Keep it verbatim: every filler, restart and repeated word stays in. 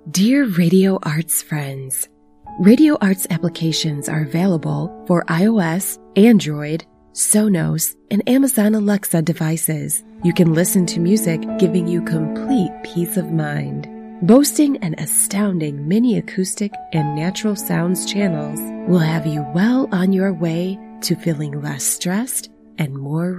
Dear Radio Arts friends, Radio Arts applications are available for iOS, Android, Sonos, and Amazon Alexa devices. You can listen to music giving you complete peace of mind. Boasting an astounding mini acoustic and natural sounds channels will have you well on your way to feeling less stressed and more